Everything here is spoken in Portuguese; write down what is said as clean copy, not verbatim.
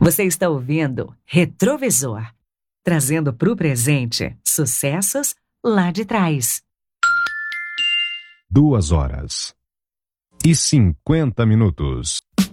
Você está ouvindo Retrovisor, trazendo para o presente sucessos lá de trás. 2 horas e 50 minutos.